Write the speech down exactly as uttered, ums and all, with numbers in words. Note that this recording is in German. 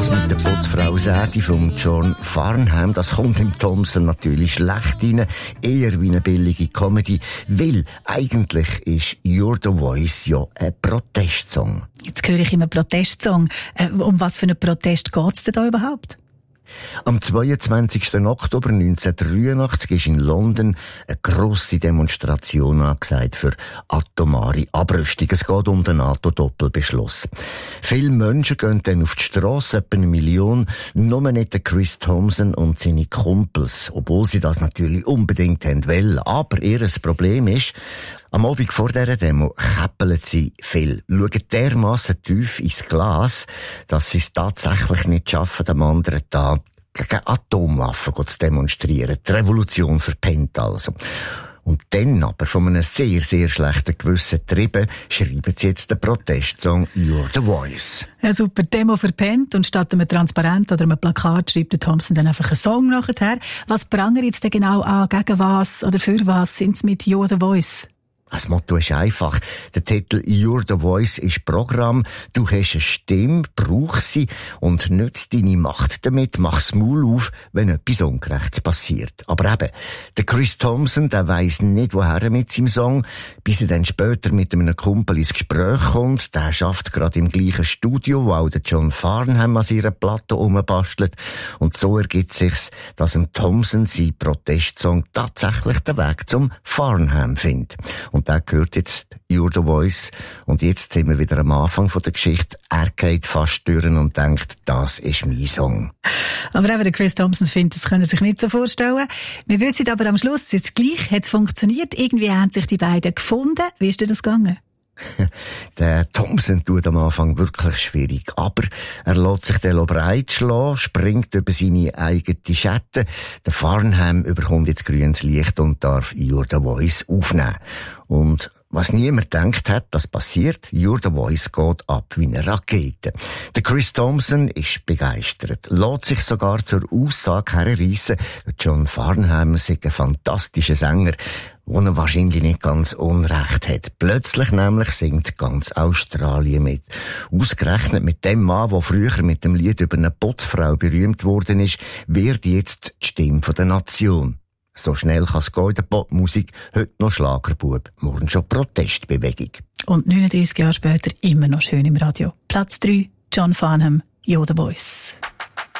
Das mit der Putzfrau Sadie von John Farnham, das kommt im Thompson natürlich schlecht rein, eher wie eine billige Comedy, weil eigentlich ist You're the Voice ja ein Protestsong. Jetzt höre ich immer Protestsong. Äh, um was für einen Protest geht's denn da überhaupt? Am zweiundzwanzigsten Oktober neunzehnhundertdreiundachtzig ist in London eine grosse Demonstration angesagt für atomare Abrüstung. Es geht um den NATO-Doppelbeschluss. Viele Menschen gehen dann auf die Strasse, etwa eine Million, nur nicht der Chris Thompson und seine Kumpels, obwohl sie das natürlich unbedingt haben wollen. Aber ihr Problem ist, am Abend vor dieser Demo käppeln sie viel, schauen dermassen tief ins Glas, dass sie es tatsächlich nicht schaffen, am anderen Tag gegen Atomwaffen zu demonstrieren. Die Revolution verpennt also. Und dann aber von einem sehr, sehr schlechten Gewissen getrieben, schreiben sie jetzt den Protestsong You're the Voice. Ja, super. Demo verpennt und statt einem Transparent oder einem Plakat schreibt der Thompson dann einfach einen Song nachher. Was prangert jetzt denn genau an? Gegen was oder für was sind sie mit You're the Voice? Das Motto ist einfach. Der Titel You're the Voice ist Programm. Du hast eine Stimme, brauch sie und nütz deine Macht damit. Mach's Maul auf, wenn etwas Ungerechtes passiert. Aber eben, der Chris Thompson, der weiss nicht, woher mit seinem Song, bis er dann später mit einem Kumpel ins Gespräch kommt. Der schafft gerade im gleichen Studio, wo auch der John Farnham an ihrer Platte rumbastelt. Und so ergibt sich's, dass ein Thompson sein Protestsong tatsächlich den Weg zum Farnham findet. Und der gehört jetzt You're the Voice. Und jetzt sind wir wieder am Anfang von der Geschichte. Er geht fast durch und denkt, das ist mein Song. Aber eben der Chris Thompson findet, das kann er sich nicht so vorstellen. Wir wissen aber am Schluss, jetzt gleich hat es funktioniert. Irgendwie haben sich die beiden gefunden. Wie ist dir das gegangen? Der Thompson tut am Anfang wirklich schwierig, aber er lässt sich den breitschlagen, springt über seine eigene Schatten. Der Farnham überkommt jetzt grünes Licht und darf You're the Voice aufnehmen. Und was niemand gedacht hat, das passiert, You're the Voice geht ab wie eine Rakete. Der Chris Thompson ist begeistert, lässt sich sogar zur Aussage herreissen, John Farnham sei ein fantastischer Sänger, wo er wahrscheinlich nicht ganz unrecht hat. Plötzlich nämlich singt ganz Australien mit. Ausgerechnet mit dem Mann, der früher mit dem Lied über eine Putzfrau berühmt worden ist, wird jetzt die Stimme der Nation. So schnell kann es gehen in der Popmusik, heute noch Schlagerbub, morgen schon Protestbewegung. Und neununddreissig Jahre später immer noch schön im Radio. Platz drei, John Farnham, You're the Voice.